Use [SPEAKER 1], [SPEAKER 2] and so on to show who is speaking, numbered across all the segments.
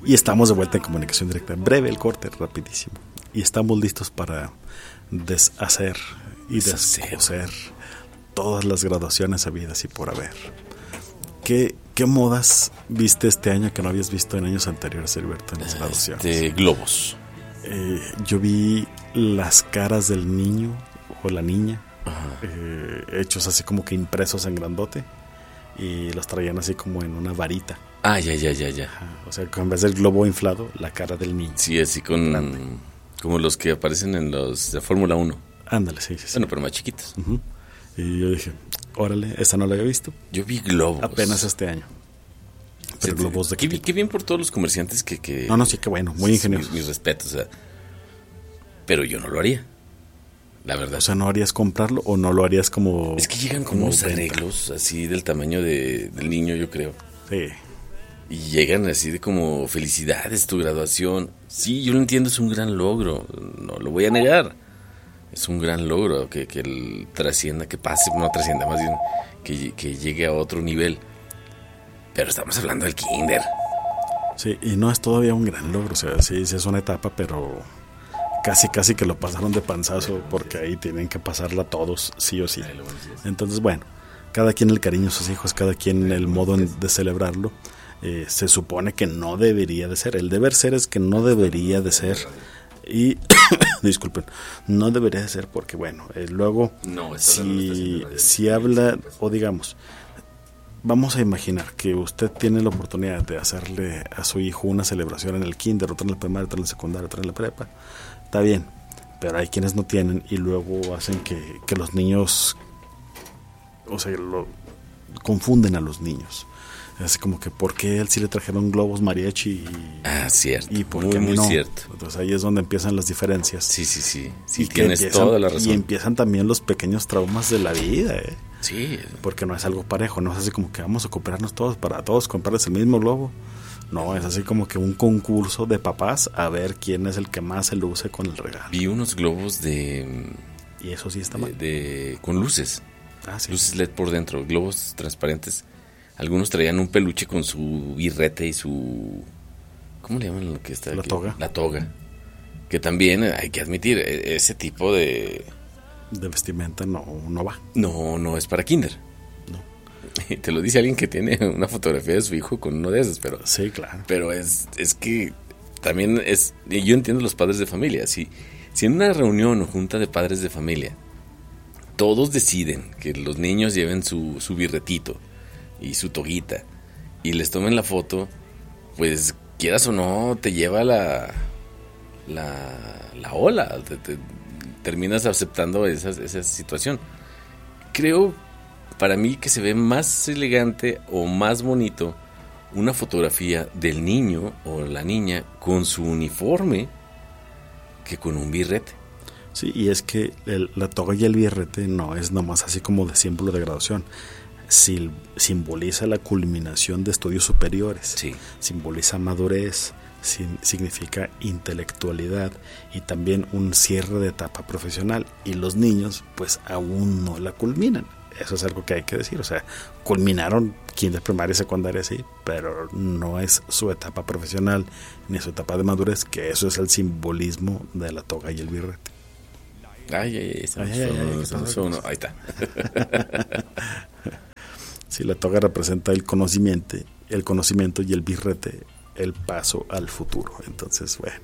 [SPEAKER 1] Y estamos de vuelta en comunicación directa. Breve el corte, rapidísimo. Y estamos listos para deshacer y descoser todas las graduaciones habidas y por haber. ¿Qué modas viste este año que no habías visto en años anteriores, Heriberto, en las graduaciones?
[SPEAKER 2] Globos.
[SPEAKER 1] Yo vi las caras del niño o la niña, hechos así como que impresos en grandote, y los traían así como en una varita.
[SPEAKER 2] Ah, ya.
[SPEAKER 1] O sea, en vez del globo inflado, la cara del niño.
[SPEAKER 2] Sí, así como los que aparecen en los de Fórmula 1.
[SPEAKER 1] Ándale, sí.
[SPEAKER 2] Bueno, pero más chiquitos.
[SPEAKER 1] Uh-huh. Y yo dije, órale, esta no la había visto.
[SPEAKER 2] Yo vi globos.
[SPEAKER 1] Apenas este año. Pero globos de
[SPEAKER 2] qué bien por todos los comerciantes que
[SPEAKER 1] No, sí, qué bueno, muy ingeniosos.
[SPEAKER 2] Mis respetos, o sea, pero yo no lo haría, la verdad.
[SPEAKER 1] O sea, ¿no harías comprarlo o no lo harías como...?
[SPEAKER 2] Es que llegan como unos arreglos así del tamaño del niño, yo creo.
[SPEAKER 1] Sí.
[SPEAKER 2] Y llegan así de como, felicidades, tu graduación. Sí, yo lo entiendo, es un gran logro, no lo voy a negar. Es un gran logro que él trascienda, que pase, no trascienda, más bien que llegue a otro nivel. Pero estamos hablando del kinder.
[SPEAKER 1] Sí, y no es todavía un gran logro, o sea, sí es una etapa, pero casi que lo pasaron de panzazo, porque ahí tienen que pasarla todos, sí o sí. Entonces, bueno, cada quien el cariño a sus hijos, cada quien el modo de celebrarlo. Se supone que no debería de ser. El deber ser es que no debería de ser. Y disculpen, no debería de ser porque, bueno, luego si habla, o digamos, vamos a imaginar que usted tiene la oportunidad de hacerle a su hijo una celebración en el kinder, otra en la primaria, otra en la secundaria, otra en la prepa. Está bien, pero hay quienes no tienen y luego hacen que los niños, o sea, confunden a los niños. Es como que ¿por qué a él sí le trajeron globos mariachi?
[SPEAKER 2] Cierto.
[SPEAKER 1] Y por qué
[SPEAKER 2] muy
[SPEAKER 1] no?
[SPEAKER 2] Cierto.
[SPEAKER 1] Entonces ahí es donde empiezan las diferencias.
[SPEAKER 2] Sí, tienes toda la razón.
[SPEAKER 1] Y empiezan también los pequeños traumas de la vida,
[SPEAKER 2] Sí.
[SPEAKER 1] Porque no es algo parejo, no es así como que vamos a cooperarnos todos para todos comprarles el mismo globo. No, es así como que un concurso de papás a ver quién es el que más se luce con el regalo.
[SPEAKER 2] Vi unos globos
[SPEAKER 1] y eso sí está mal.
[SPEAKER 2] Con luces.
[SPEAKER 1] Sí.
[SPEAKER 2] Luces LED por dentro, globos transparentes. Algunos traían un peluche con su birrete y su... ¿Cómo le llaman lo que está aquí?
[SPEAKER 1] Toga.
[SPEAKER 2] La toga. Que también hay que admitir, ese tipo de
[SPEAKER 1] vestimenta no va.
[SPEAKER 2] No es para kinder. No. Te lo dice alguien que tiene una fotografía de su hijo con uno de esos, pero...
[SPEAKER 1] Sí, claro.
[SPEAKER 2] Pero es que también es... Yo entiendo los padres de familia. Si en una reunión o junta de padres de familia todos deciden que los niños lleven su birretito y su toguita y les tomen la foto, pues quieras o no te lleva la ola, te terminas aceptando esa situación. Creo para mí que se ve más elegante o más bonito una fotografía del niño o la niña con su uniforme que con un birrete.
[SPEAKER 1] Sí, y es que la toga y el birrete no es nomás así como de símbolo de graduación. Simboliza la culminación de estudios superiores,
[SPEAKER 2] sí.
[SPEAKER 1] Simboliza madurez, significa intelectualidad y también un cierre de etapa profesional, y los niños pues aún no la culminan. Eso es algo que hay que decir, o sea, culminaron kinder, primaria y secundaria, sí, pero no es su etapa profesional ni su etapa de madurez, que eso es el simbolismo de la toga y el birrete.
[SPEAKER 2] Ahí está.
[SPEAKER 1] Sí, la toga representa el conocimiento y el birrete el paso al futuro. Entonces, bueno,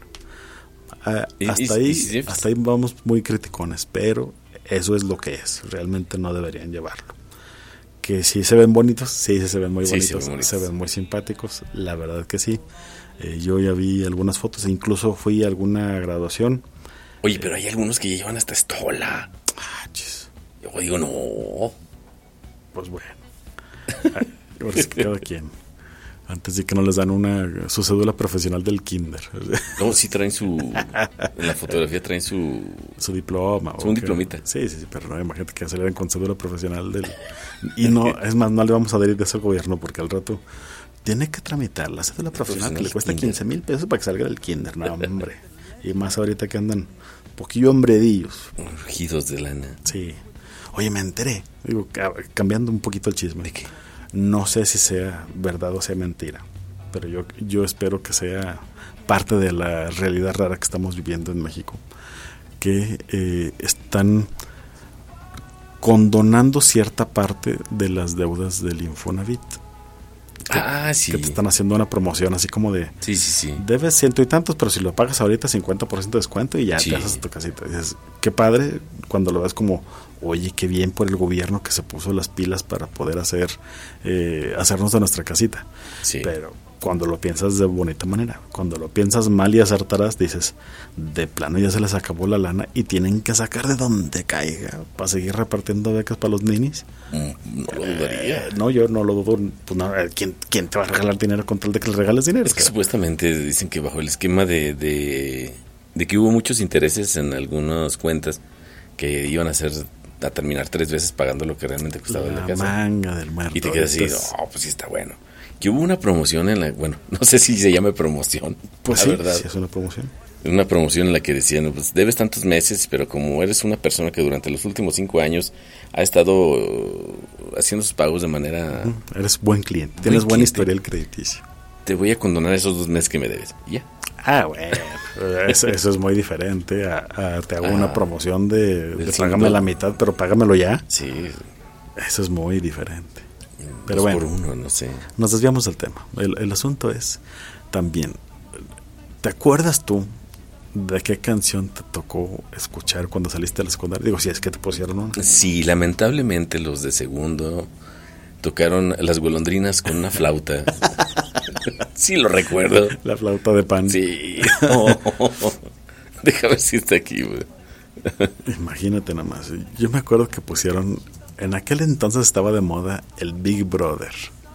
[SPEAKER 1] hasta ahí vamos muy criticones, pero eso es lo que es. Realmente no deberían llevarlo. Que sí se ven bonitos, sí se ven muy bonitos, se ven muy simpáticos, la verdad que sí. Yo ya vi algunas fotos, e incluso fui a alguna graduación.
[SPEAKER 2] Oye, pero hay algunos que ya llevan hasta estola. Yo digo, no.
[SPEAKER 1] Pues bueno. Ahora es que cada quien. Antes de que no les dan su cédula profesional del kinder.
[SPEAKER 2] No, sí traen en la fotografía traen su
[SPEAKER 1] diploma.
[SPEAKER 2] Un diplomita.
[SPEAKER 1] Sí, pero no, imagínate que salieran con cédula profesional y no, es más, no le vamos a dar de eso al gobierno, porque al rato tiene que tramitar la cédula profesional que le cuesta 15,000 pesos para que salga del kinder. No, hombre. Y más ahorita que andan un poquillo hombredillos.
[SPEAKER 2] Urgidos de lana.
[SPEAKER 1] Sí. Oye, me enteré. Digo, cambiando un poquito el chisme.
[SPEAKER 2] ¿De qué?
[SPEAKER 1] No sé si sea verdad o sea mentira. pero yo espero que sea parte de la realidad rara que estamos viviendo en México, que están condonando cierta parte de las deudas del Infonavit.
[SPEAKER 2] Sí.
[SPEAKER 1] Que te están haciendo una promoción así como de...
[SPEAKER 2] Sí.
[SPEAKER 1] Debes 100 y tantos, pero si lo pagas ahorita 50% de descuento y ya te haces tu casita. Y dices, qué padre cuando lo ves como, oye, qué bien por el gobierno que se puso las pilas para poder hacernos de nuestra casita.
[SPEAKER 2] Sí.
[SPEAKER 1] Pero cuando lo piensas de bonita manera, cuando lo piensas mal y acertarás, dices, de plano ya se les acabó la lana y tienen que sacar de donde caiga para seguir repartiendo becas para los ninis.
[SPEAKER 2] No lo dudaría.
[SPEAKER 1] No, yo no lo dudo. Pues no, ¿quién te va a regalar dinero con tal de que le regales dinero?
[SPEAKER 2] Es que supuestamente dicen que bajo el esquema de que hubo muchos intereses en algunas cuentas que iban a terminar 3 veces pagando lo que realmente costaba la casa.
[SPEAKER 1] Manga del muerto.
[SPEAKER 2] Y te quedas así, pues sí está bueno. Que hubo una promoción bueno, no sé si se llama promoción.
[SPEAKER 1] Pues
[SPEAKER 2] la
[SPEAKER 1] sí,
[SPEAKER 2] verdad.
[SPEAKER 1] sí es una promoción.
[SPEAKER 2] Una promoción en la que decían, pues debes tantos meses, pero como eres una persona que durante los últimos 5 años ha estado haciendo sus pagos de manera...
[SPEAKER 1] Eres buen cliente, tienes buen historial crediticio.
[SPEAKER 2] Te voy a condonar esos 2 meses que me debes. Y ya.
[SPEAKER 1] Bueno, eso es muy diferente a te hago una promoción de págame la mitad, pero págamelo ya.
[SPEAKER 2] Sí.
[SPEAKER 1] Eso es muy diferente.
[SPEAKER 2] Pero bueno, por uno, no sé.
[SPEAKER 1] Nos desviamos del tema. El asunto es también, ¿te acuerdas tú de qué canción te tocó escuchar cuando saliste de la secundaria? Digo, si es que te pusieron una.
[SPEAKER 2] Sí, lamentablemente los de segundo tocaron Las Golondrinas con una flauta. Sí, lo recuerdo.
[SPEAKER 1] La flauta de pan.
[SPEAKER 2] Sí. Déjame ver si está aquí, güey.
[SPEAKER 1] Imagínate nada más. Yo me acuerdo que pusieron... En aquel entonces estaba de moda el Big Brother.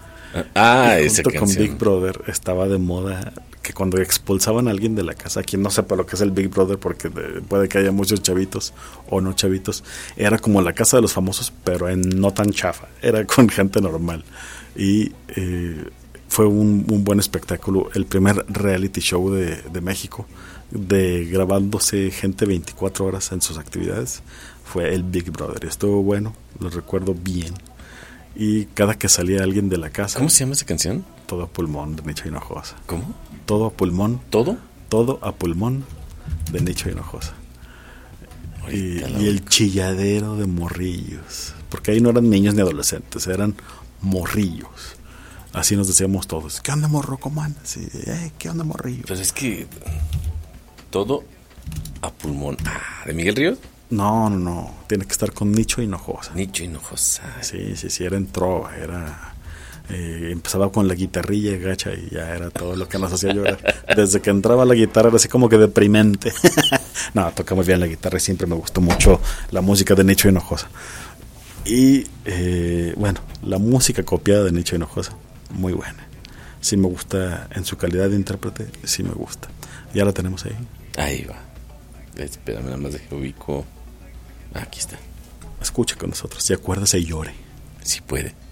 [SPEAKER 2] Esa canción.
[SPEAKER 1] Con Big Brother estaba de moda que cuando expulsaban a alguien de la casa, quien no sepa lo que es el Big Brother, porque puede que haya muchos chavitos o no chavitos, era como la casa de los famosos, pero en no tan chafa, era con gente normal. Y fue un buen espectáculo, el primer reality show de México, grabándose gente 24 horas en sus actividades. Fue el Big Brother. Estuvo bueno, lo recuerdo bien. Y cada que salía alguien de la casa...
[SPEAKER 2] ¿Cómo se llama esa canción?
[SPEAKER 1] Todo a pulmón, de Nicho Hinojosa.
[SPEAKER 2] ¿Cómo?
[SPEAKER 1] Todo a pulmón.
[SPEAKER 2] ¿Todo?
[SPEAKER 1] Todo a pulmón, de Nicho Hinojosa. Y el chilladero de morrillos. Porque ahí no eran niños ni adolescentes, eran morrillos. Así nos decíamos todos. ¿Qué onda, morro? ¿Cómo andas? ¿Qué onda, morrillo?
[SPEAKER 2] Pero es que... Todo a pulmón. ¿De Miguel Ríos?
[SPEAKER 1] No. Tiene que estar con Nicho Hinojosa.
[SPEAKER 2] Nicho Hinojosa.
[SPEAKER 1] Sí. Era en trova. Empezaba con la guitarrilla gacha y ya era todo lo que nos hacía llorar. Desde que entraba la guitarra era así como que deprimente. No, toca muy bien la guitarra y siempre me gustó mucho la música de Nicho Hinojosa. Y bueno, la música copiada de Nicho Hinojosa, muy buena. Sí me gusta en su calidad de intérprete, sí me gusta. Ya la tenemos ahí.
[SPEAKER 2] Ahí va. Espérame, nada más de ubico. Aquí está.
[SPEAKER 1] Escucha con nosotros y acuérdese y llore.
[SPEAKER 2] Si puede.